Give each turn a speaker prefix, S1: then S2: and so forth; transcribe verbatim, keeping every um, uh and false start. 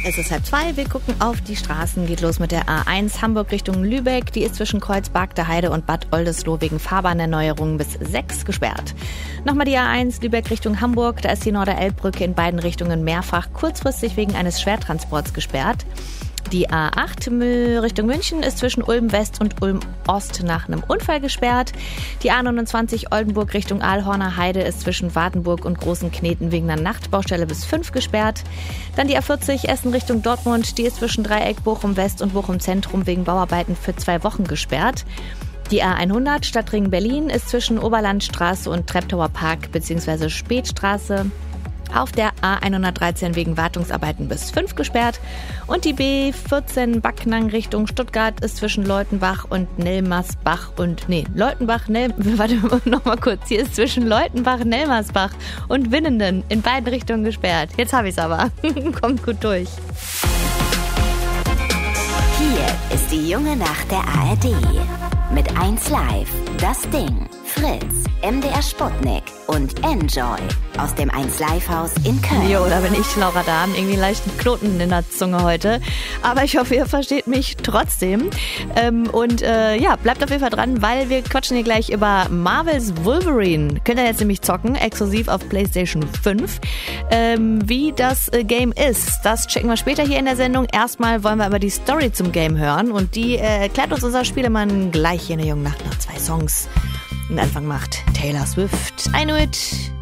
S1: Es ist halb zwei, wir gucken auf die Straßen. Geht los mit der A eins Hamburg Richtung Lübeck. Die ist zwischen Kreuzberg-der-Heide und Bad Oldesloe wegen Fahrbahnerneuerung bis sechs gesperrt. Nochmal die A eins Lübeck Richtung Hamburg. Da ist die Norderelbbrücke in beiden Richtungen mehrfach kurzfristig wegen eines Schwertransports gesperrt. Die A acht Richtung München ist zwischen Ulm West und Ulm Ost nach einem Unfall gesperrt. Die A neunundzwanzig Oldenburg Richtung Aalhorner Heide ist zwischen Wartenburg und Großen Kneten wegen einer Nachtbaustelle bis fünf gesperrt. Dann die A vierzig Essen Richtung Dortmund, die ist zwischen Dreieck Bochum West und Bochum Zentrum wegen Bauarbeiten für zwei Wochen gesperrt. Die A hundert Stadtring Berlin ist zwischen Oberlandstraße und Treptower Park bzw. Spätstraße auf der A hundertdreizehn wegen Wartungsarbeiten bis fünf gesperrt. Und die B vierzehn Backnang Richtung Stuttgart ist zwischen Leutenbach und Nelmersbach und, nee, Leutenbach, Nel, warte, nochmal kurz, hier ist zwischen Leutenbach, Nelmersbach und Winnenden in beiden Richtungen gesperrt. Jetzt habe ich es aber. Kommt gut durch.
S2: Hier ist die junge Nacht der A R D. Mit eins Live, das Ding, Fritz, M D R Sputnik und Enjoy aus dem eins Live Haus in Köln.
S1: Jo, da bin ich, Laura Dahm, irgendwie einen leichten Knoten in der Zunge heute. Aber ich hoffe, ihr versteht mich trotzdem. Ähm, und äh, ja, bleibt auf jeden Fall dran, weil wir quatschen hier gleich über Marvel's Wolverine. Könnt ihr jetzt nämlich zocken, exklusiv auf PlayStation fünf. Ähm, wie das äh, Game ist, das checken wir später hier in der Sendung. Erstmal wollen wir aber die Story zum Game hören. Und die äh, erklärt uns unser Spielemann gleich hier in der jungen Nacht nach zwei Songs. Den Anfang macht Taylor Swift. I Know It.